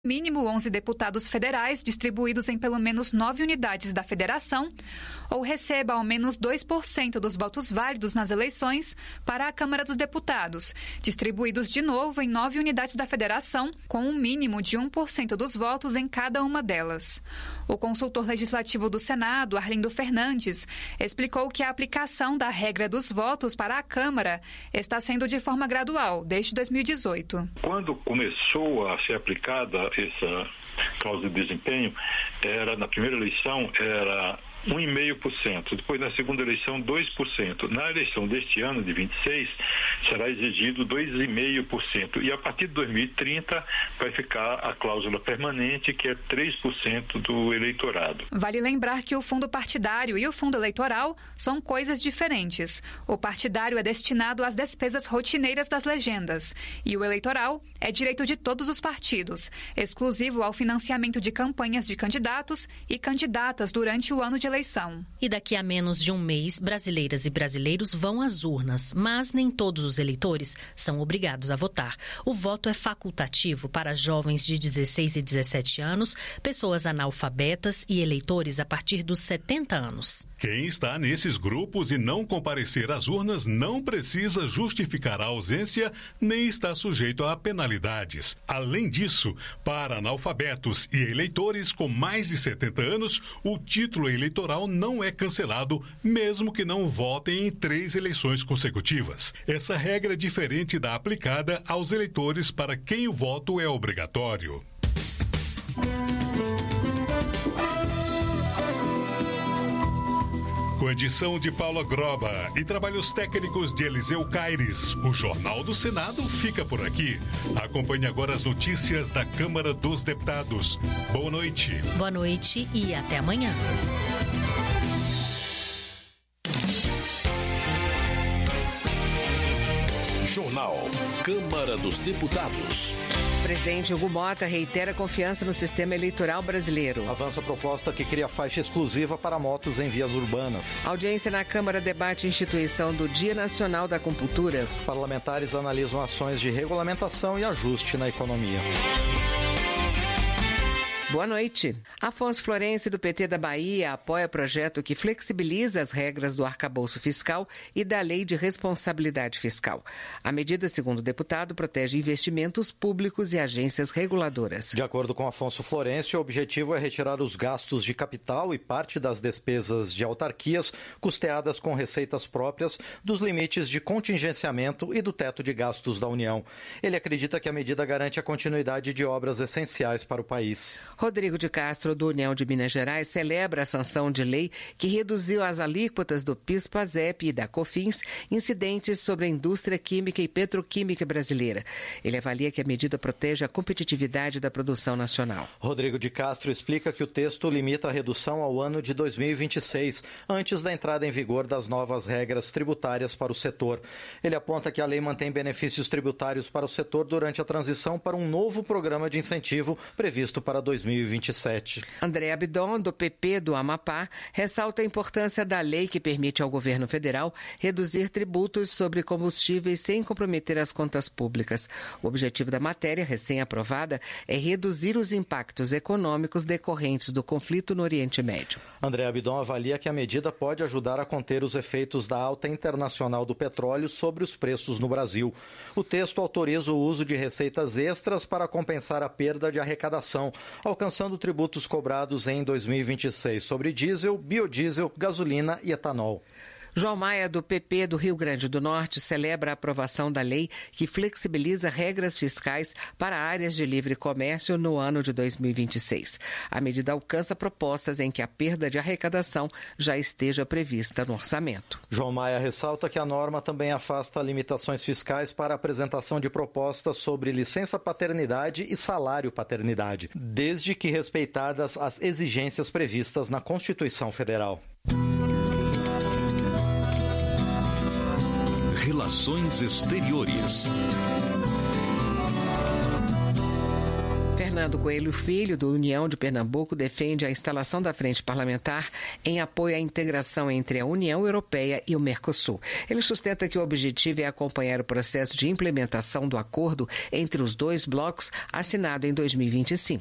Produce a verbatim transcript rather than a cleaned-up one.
mínimo onze deputados federais distribuídos em pelo menos nove unidades da federação ou receba ao menos dois por cento dos votos válidos nas eleições para a Câmara dos Deputados, distribuídos de novo em nove unidades da federação, com um mínimo de um por cento dos votos em cada uma delas. O consultor legislativo do Senado, Arlindo Fernandes, explicou que a aplicação da regra dos votos para a Câmara está sendo de forma gradual, desde dois mil e dezoito. Quando começou a ser aplicada essa cláusula de desempenho, era, na primeira eleição era um vírgula cinco por cento, depois na segunda eleição dois por cento. Na eleição deste ano, de vinte e seis, será exigido dois vírgula cinco por cento e a partir de dois mil e trinta vai ficar a cláusula permanente, que é três por cento do eleitorado. Vale lembrar que o fundo partidário e o fundo eleitoral são coisas diferentes. O partidário é destinado às despesas rotineiras das legendas e o eleitoral é direito de todos os partidos, exclusivo ao financiamento de campanhas de candidatos e candidatas durante o ano de eleição. E daqui a menos de um mês, brasileiras e brasileiros vão às urnas, mas nem todos os eleitores são obrigados a votar. O voto é facultativo para jovens de dezesseis e dezessete anos, pessoas analfabetas e eleitores a partir dos setenta anos. Quem está nesses grupos e não comparecer às urnas não precisa justificar a ausência nem está sujeito a penalidades. Além disso, para analfabetos e eleitores com mais de setenta anos, o título eleitoral não é cancelado, mesmo que não votem em três eleições consecutivas. Essa regra é diferente da aplicada aos eleitores para quem o voto é obrigatório. Com edição de Paula Groba e trabalhos técnicos de Eliseu Caires, o Jornal do Senado fica por aqui. Acompanhe agora as notícias da Câmara dos Deputados. Boa noite. Boa noite e até amanhã. Jornal Câmara dos Deputados. O presidente Hugo Mota reitera confiança no sistema eleitoral brasileiro. Avança a proposta que cria faixa exclusiva para motos em vias urbanas. A audiência na Câmara debate a instituição do Dia Nacional da Acupuntura. Parlamentares analisam ações de regulamentação e ajuste na economia. Boa noite. Afonso Florencio, do P T da Bahia, apoia projeto que flexibiliza as regras do arcabouço fiscal e da Lei de Responsabilidade Fiscal. A medida, segundo o deputado, protege investimentos públicos e agências reguladoras. De acordo com Afonso Florencio, o objetivo é retirar os gastos de capital e parte das despesas de autarquias custeadas com receitas próprias dos limites de contingenciamento e do teto de gastos da União. Ele acredita que a medida garante a continuidade de obras essenciais para o país. Rodrigo de Castro, do União de Minas Gerais, celebra a sanção de lei que reduziu as alíquotas do PIS, PASEP e da COFINS incidentes sobre a indústria química e petroquímica brasileira. Ele avalia que a medida protege a competitividade da produção nacional. Rodrigo de Castro explica que o texto limita a redução ao ano de dois mil e vinte e seis, antes da entrada em vigor das novas regras tributárias para o setor. Ele aponta que a lei mantém benefícios tributários para o setor durante a transição para um novo programa de incentivo previsto para dois mil e vinte e sete. André Abidon, do P P do Amapá, ressalta a importância da lei que permite ao governo federal reduzir tributos sobre combustíveis sem comprometer as contas públicas. O objetivo da matéria, recém-aprovada, é reduzir os impactos econômicos decorrentes do conflito no Oriente Médio. André Abidon avalia que a medida pode ajudar a conter os efeitos da alta internacional do petróleo sobre os preços no Brasil. O texto autoriza o uso de receitas extras para compensar a perda de arrecadação, alcançando tributos cobrados em dois mil e vinte e seis sobre diesel, biodiesel, gasolina e etanol. João Maia, do P P do Rio Grande do Norte, celebra a aprovação da lei que flexibiliza regras fiscais para áreas de livre comércio no ano de dois mil e vinte e seis. A medida alcança propostas em que a perda de arrecadação já esteja prevista no orçamento. João Maia ressalta que a norma também afasta limitações fiscais para a apresentação de propostas sobre licença paternidade e salário paternidade, desde que respeitadas as exigências previstas na Constituição Federal. Relações Exteriores. Fernando Coelho Filho, do União de Pernambuco, defende a instalação da Frente Parlamentar em apoio à integração entre a União Europeia e o Mercosul. Ele sustenta que o objetivo é acompanhar o processo de implementação do acordo entre os dois blocos, assinado em dois mil e vinte e cinco.